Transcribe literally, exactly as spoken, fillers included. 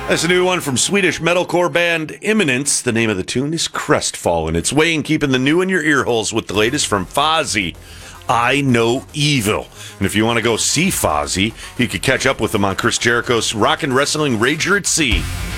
That's a new one from Swedish metalcore band Imminence. The name of the tune is Crestfallen. It's weighing keeping the new in your ear holes with the latest from Fozzy, I Know Evil. And if you want to go see Fozzy, you could catch up with them on Chris Jericho's Rock and Wrestling Rager at Sea.